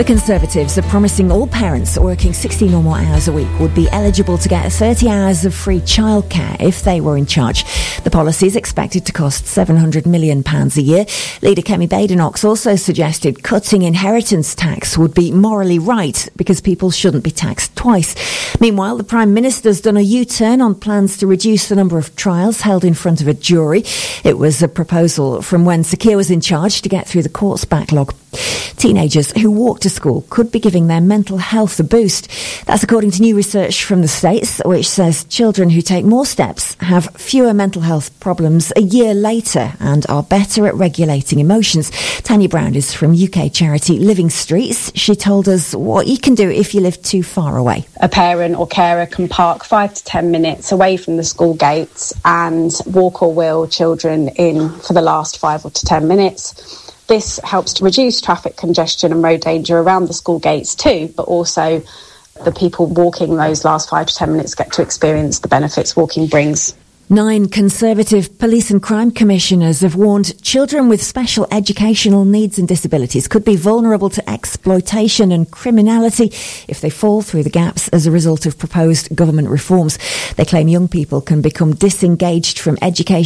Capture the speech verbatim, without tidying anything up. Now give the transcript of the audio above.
The Conservatives are promising all parents working sixteen or more hours a week would be eligible to get thirty hours of free childcare if they were in charge. The policy is expected to cost seven hundred million pounds a year. Leader Kemi Badenoch also suggested cutting inheritance tax would be morally right because people shouldn't be taxed twice. Meanwhile, the Prime Minister's done a U-turn on plans to reduce the number of trials held in front of a jury. It was a proposal from when Sir Keir was in charge to get through the court's backlog. Teenagers who walk to school could be giving their mental health a boost. That's according to new research from the States, which says children who take more steps have fewer mental health problems a year later and are better at regulating emotions. Tanya Brown is from U K charity Living Streets. She told us what you can do if you live too far away. A parent or carer can park five to ten minutes away from the school gates and walk or wheel children in for the last five or to ten minutes. This helps to reduce traffic congestion and road danger around the school gates too, but also the people walking those last five to ten minutes get to experience the benefits walking brings. Nine Conservative police and crime commissioners have warned children with special educational needs and disabilities could be vulnerable to exploitation and criminality if they fall through the gaps as a result of proposed government reforms. They claim young people can become disengaged from education